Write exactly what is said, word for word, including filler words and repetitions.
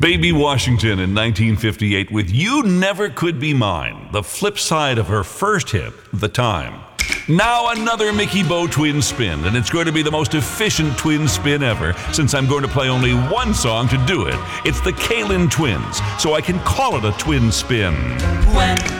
Baby Washington in nineteen fifty-eight with You Never Could Be Mine, the flip side of her first hit, The Time. Now another Mickey Bo twin spin, and it's going to be the most efficient twin spin ever, since I'm going to play only one song to do it. It's the Kalin Twins, so I can call it a twin spin. When